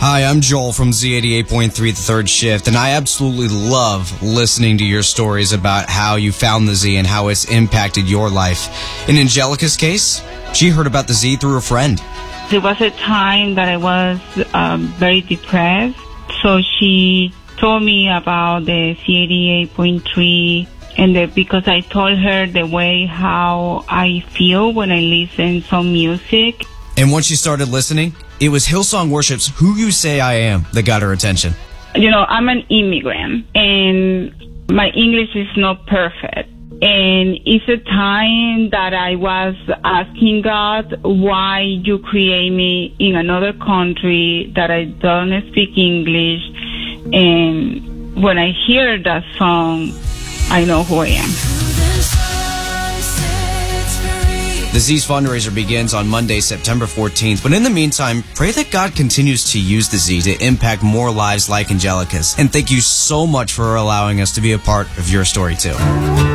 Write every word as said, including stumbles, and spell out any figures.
Hi, I'm Joel from Z eighty-eight point three, The Third Shift, and I absolutely love listening to your stories about how you found the Z and how it's impacted your life. In Angelica's case, she heard about the Z through a friend. There was a time that I was um, very depressed, so she told me about the Z eighty-eight point three, and the, because I told her the way how I feel when I listen some music. And once she started listening, it was Hillsong Worship's Who You Say I Am that got her attention. You know, I'm an immigrant, and my English is not perfect. And it's a time that I was asking God, why you create me in another country that I don't speak English. And when I hear that song, I know who I am. The Z's fundraiser begins on Monday, September fourteenth, but in the meantime, pray that God continues to use the Z to impact more lives like Angelica's. And thank you so much for allowing us to be a part of your story too.